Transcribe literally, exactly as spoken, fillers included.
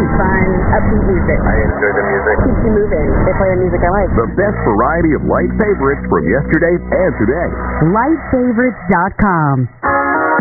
fun, upbeat music. I enjoy the music. Keeps you moving. They play the music I like. The best variety of light favorites from yesterday and today. light favorites dot com